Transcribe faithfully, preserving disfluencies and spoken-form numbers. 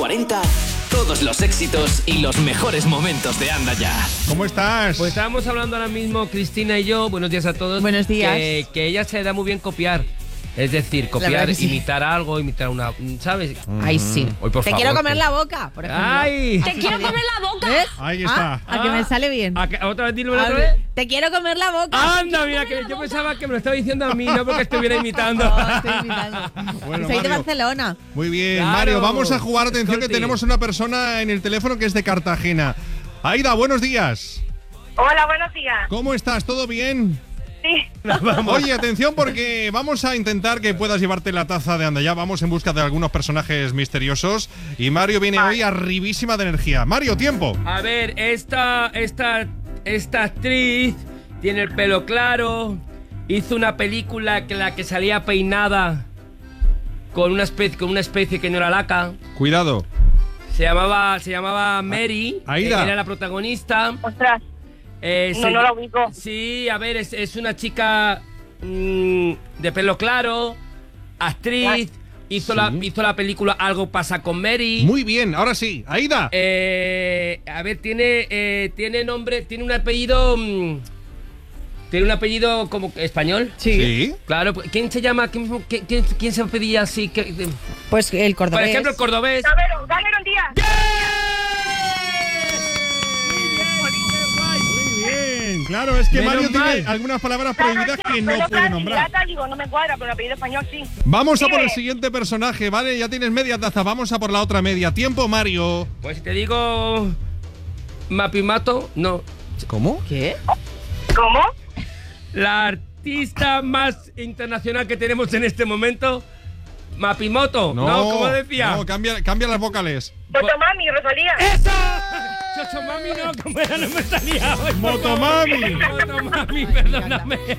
cuarenta, todos los éxitos y los mejores momentos de Anda Ya. ¿Cómo estás? Pues estábamos hablando ahora mismo, Cristina y yo, buenos días a todos. Buenos días. Que, que ella se da muy bien copiar. Es decir, copiar, sí. imitar algo, imitar una... ¿Sabes? Ay, sí. Hoy, por Te favor, quiero comer que... la boca, por ejemplo. ¡Ay! ¡Te quiero comer la boca! ¿Ves? Ahí está. Ah, a que me sale bien. ¿A que, ¿Otra vez dilo A otra ver, vez? Te quiero comer la boca. Anda, mira, que yo pensaba que me lo estaba diciendo a mí, no porque estuviera imitando. No, estoy imitando. Bueno, Soy de Mario. Barcelona. Muy bien, Claro. Mario, vamos a jugar. Atención, que Escolti. tenemos una persona en el teléfono que es de Cartagena. Aida, buenos días. Hola, buenos días. ¿Cómo estás? ¿Todo bien? Sí. Oye, atención, porque vamos a intentar que puedas llevarte la taza de Anda Ya. Vamos en busca de algunos personajes misteriosos. Y Mario viene hoy arribísima de energía. Mario, tiempo. A ver, esta, esta, esta actriz tiene el pelo claro, hizo una película que la que salía peinada con una especie, con una especie que no era laca. Cuidado. Se llamaba, se llamaba Mary, Aida. que era la protagonista. Ostras, Eh, no, se- no la ubico. Sí, a ver, es, es una chica mm, de pelo claro, actriz, hizo, Sí. la, hizo la película Algo pasa con Mary. Muy bien, ahora sí. Aida. Eh, a ver, tiene, eh, tiene nombre, tiene un apellido... mm, tiene un apellido como español. Sí. Claro, ¿quién se llama? ¿Quién, quién, quién- quién se pedía así? Que- Pues el por cordobés. ejemplo, el cordobés. Cameron, Cameron Díaz. Muy bien. Claro, es que Menos Mario mal. tiene algunas palabras Claro, prohibidas es que no pelo puede claro y nombrar. pirata, digo, no me cuadra, pero el apellido español sí. Vamos a por Dime. el siguiente personaje, ¿vale? Ya tienes media taza, vamos a por la otra media. Tiempo, Mario. Pues si te digo... Mapimato, no. ¿Cómo? ¿Qué? ¿Cómo? La artista más internacional que tenemos en este momento, Mapimoto. No, como decía. No, cambia, cambia las vocales. Motomami, Rosalía. ¡Eso! Chochomami no, como era, no me salía hoy. por favor. Motomami. Motomami, perdóname.